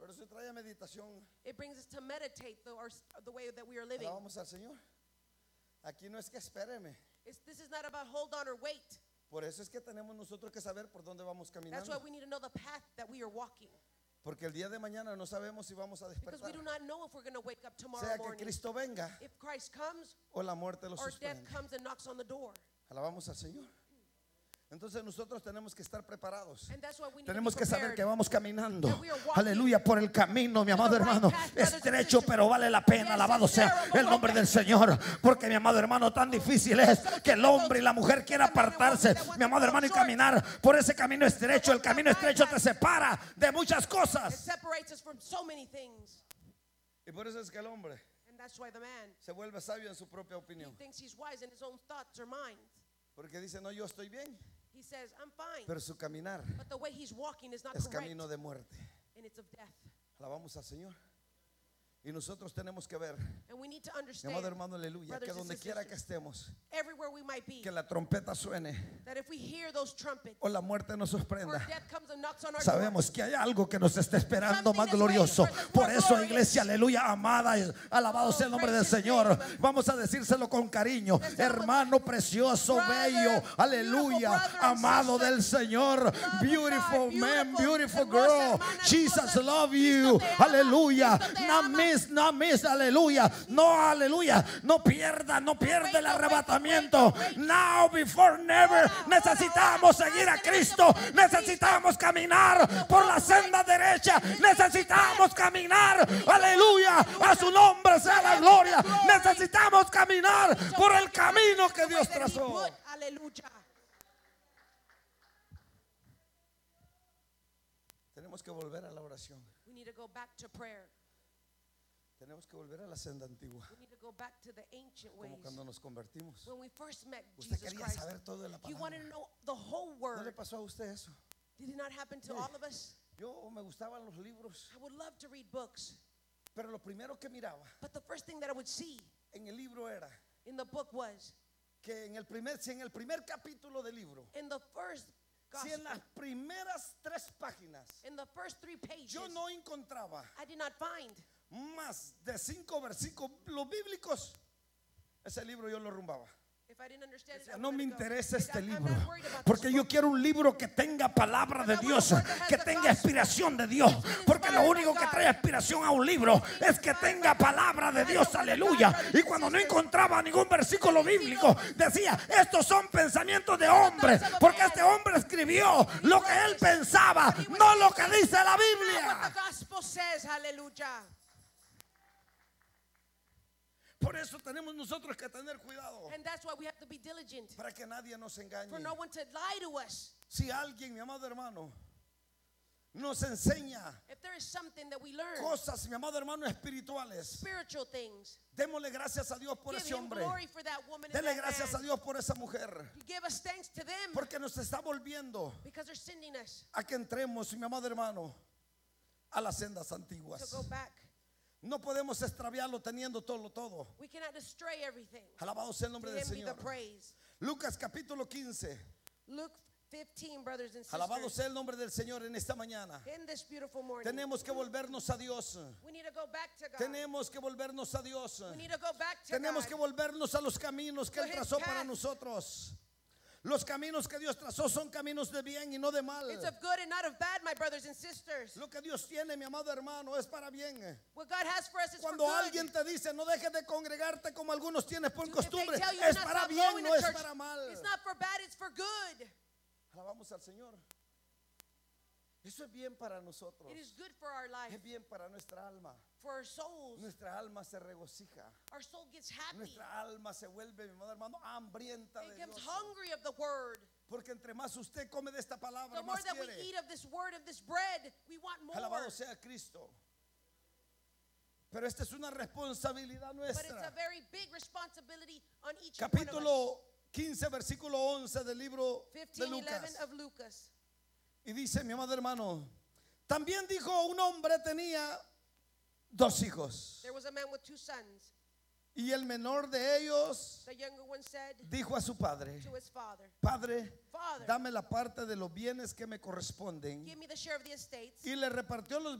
Por eso trae meditación. It brings us to meditate the way that we are living. Alabamos al Señor. Aquí no es que espéreme. This is not about hold on or wait. Por eso es que tenemos nosotros que saber por dónde vamos That's caminando. why we need to know the path that we are walking. Porque el día de mañana no sabemos si vamos a Because we despertar. do not know if we're going to wake up tomorrow Sea que morning. Cristo venga If Christ comes o la muerte lo or death suspende. comes and knocks on the door. Alabamos al Señor. Entonces nosotros tenemos que estar preparados. And that's why we need Tenemos to que be saber prepared. que vamos caminando, That we are walking aleluya, por el camino, mi amado the right hermano, path, brothers and estrecho, sisters. pero vale la pena. Yes, Alabado it's sea narrow, but el nombre okay. del Señor. Porque mi amado hermano, tan difícil es que el hombre y la mujer quieran apartarse, mi amado hermano, y caminar por ese camino estrecho. El camino estrecho te separa de muchas It cosas. separates us from so many things. Y por eso es que el hombre And that's why the man, se vuelve sabio en su propia he opinión. thinks he's wise in his own thoughts or minds. Porque dice, no, yo estoy bien, He says, I'm fine. pero su caminar But the way he's walking is not es correct. camino de muerte. And it's of death. Alabamos al Señor. Y nosotros tenemos que ver, And we need to mi understand, amado hermano, aleluya, brothers que and donde quiera que sisters, estemos, everywhere we might be, que la trompeta suene that if we hear those trumpets o la muerte nos or sorprenda, death comes and knocks on our door, sabemos que hay algo que nos está esperando más glorioso. Por eso, iglesia, aleluya, amada, alabado sea el nombre del Señor. Vamos a decírselo con cariño, hermano precioso, bello, aleluya, amado del Señor, beautiful man, beautiful girl, Jesus love you, aleluya, no miss, aleluya, no, aleluya, no pierda el arrebatamiento. Now before never. Necesitamos seguir a Cristo, necesitamos caminar por la senda derecha, necesitamos caminar, aleluya, a su nombre sea la gloria. Necesitamos caminar por el camino que Dios trazó. Hallelujah. Tenemos que volver a la oración. We need to go back to prayer. Tenemos que volver a la senda antigua, We need to go back to the ancient ways. como cuando nos convertimos. When we first met Usted Jesus quería Christ, saber todo de la you wanted to palabra. know the whole ¿No le word. pasó a usted eso? Did it not happen to Sí. all of us? Yo me gustaban los libros, I would love to read books, pero lo primero que miraba but the first thing that I would see en el libro era in the book was, que si en el primer capítulo del libro, in the first si en gospel, las primeras 3 páginas in the first 3 pages, yo no encontraba I did not find más de 5 versículos bíblicos, ese libro yo lo rumbaba. if I didn't understand it, I No would me let it go. interesa este I'm libro, not worried about porque this yo book. quiero un libro que tenga palabra de Dios, que tenga inspiración de Dios, porque lo único que trae inspiración a un libro es que tenga palabra de Dios, aleluya. Y cuando no encontraba ningún versículo bíblico, decía, estos son pensamientos de hombre, porque este hombre escribió lo que él pensaba, no lo que dice la What Biblia. the gospel says, hallelujah. Por eso tenemos nosotros que tener cuidado, And that's why we have to be diligent, para que nadie nos engañe. for no one to lie to us. Si alguien, mi amado hermano, nos enseña If there is something that we learn, cosas, mi amado hermano, espirituales, spiritual things, démosle gracias a Dios por give ese him hombre. glory for that woman and Dele that gracias a man. Dios por esa mujer, Give us thanks to them porque nos está volviendo because they're sending us a que entremos, mi amado hermano, a las sendas to antiguas. go back. No podemos extraviarlo teniendo todo. We cannot destroy everything. Alabado sea el To nombre del him be the Señor. praise. Lucas capítulo 15. Luke 15, brothers and Alabado sisters. sea el nombre del Señor en esta mañana. In this beautiful morning, Tenemos que volvernos a Dios. we need to go back to God. Tenemos que volvernos a Dios. We need to go back to Tenemos God. que volvernos a los caminos que To Él his trazó para path. nosotros. Los caminos que Dios trazó son caminos de bien y no de mal. It's of good and not of bad, my brothers and sisters. Lo que Dios tiene, mi amado hermano, es para bien. What God has for us is Cuando for good. alguien te dice no dejes de congregarte como algunos tienes por If they costumbre, tell you es not para stop bien, going no to es church, para mal. it's not for bad, it's for good. Alabamos al Señor. Eso es bien para nosotros. It is good for our life, Es bien para nuestra alma. for our souls. Nuestra alma se regocija. Our soul gets happy. Nuestra alma se vuelve, mi amado hermano, hambrienta It de becomes Dios. hungry of the word. Porque entre más usted come de esta palabra, The more más that we quiere. eat of this word, of this bread, we want more. Alabado sea Cristo. Pero esta es una responsabilidad But it's a nuestra. very big responsibility on each one of us. Capítulo 15, versículo 11 del libro de 15:11 Lucas. of Lucas. Y dice mi amado hermano, también dijo un hombre tenía 2 hijos. There was a man with 2 sons. Y el menor de ellos The younger one said dijo a su padre, to his father, Padre, Father, dame la parte de los bienes que me corresponden. give me the share of the estates. Y le repartió los